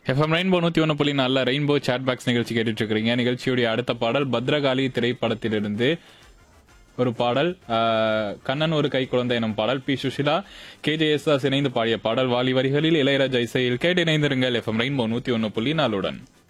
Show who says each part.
Speaker 1: FM rainbow 101.4 rainbow chat box நிகழ்ச்சி கேட்டுட்டு இருக்கிறீங்க. நிகழ்ச்சியுடைய அடுத்த பாடல் பத்ரகாளி திரைப்படத்திலிருந்து ஒரு பாடல். கண்ணன் ஒரு கை குழந்தை எனும் பாடல். பி சுஷிலா, KJS இணைந்து பாடிய பாடல். வாலி வரிகளில் இளையராஜா இசையில் கேட்டு இணைந்திருங்கள் எஃப்எம் ரெயின்போ 101.4.